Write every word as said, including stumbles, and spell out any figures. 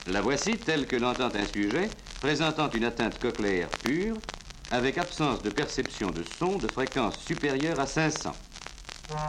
La voici telle que l'entend un sujet présentant une atteinte cochléaire pure avec absence de perception de son de fréquence supérieure à cinq cents.